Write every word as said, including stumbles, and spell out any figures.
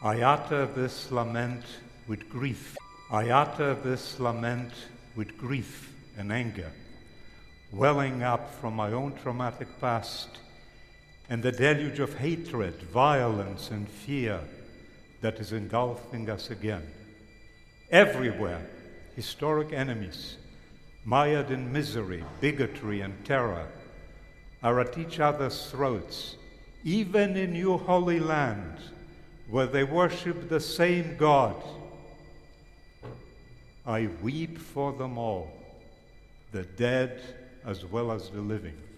I utter this lament with grief. I utter this lament with grief and anger, welling up from my own traumatic past and the deluge of hatred, violence, and fear that is engulfing us again. Everywhere, historic enemies, mired in misery, bigotry, and terror, are at each other's throats, even in your holy land, where they worship the same God. I weep for them all, the dead as well as the living.